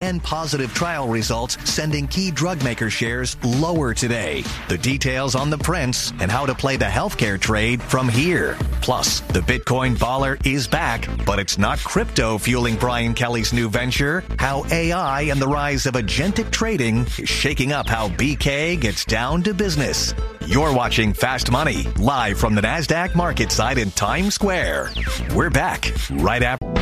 and positive trial results sending key drug maker shares lower today. The details on the prints and how to play the healthcare trade from here. Plus, the Bitcoin baller is back, but it's not crypto fueling Brian Kelly's new venture. How AI and the rise of agentic trading is shaking up how BK gets down to business. You're watching Fast Money, live from the NASDAQ market site in Times Square. We're back right after.